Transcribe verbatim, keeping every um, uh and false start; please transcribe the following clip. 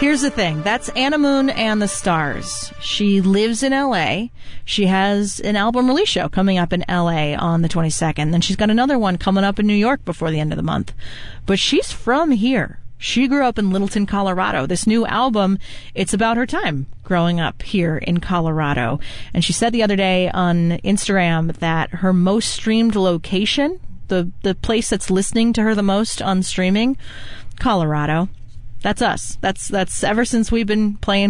Here's the thing. That's Anna Moon and the Stars. She lives in L A. She has an album release show coming up in L A on the twenty-second. Then she's got another one coming up in New York before the end of the month. But she's from here. She grew up in Littleton, Colorado. This new album, it's about her time growing up here in Colorado. And she said the other day on Instagram that her most streamed location, the, the place that's listening to her the most on streaming, Colorado. That's us. That's that's ever since we've been playing